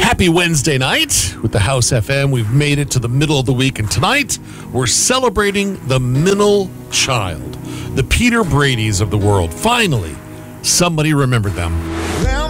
Happy Wednesday night with the House FM. We've made it to the middle of the week, and tonight we're celebrating the middle child, the Peter Bradys of the world. Finally, somebody remembered them. Now